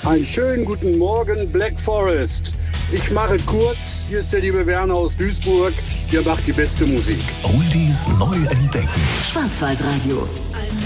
Einen schönen guten Morgen, Black Forest. Ich mache kurz. Hier ist der liebe Werner aus Duisburg. Ihr macht die beste Musik. Oldies neu entdecken. Schwarzwaldradio.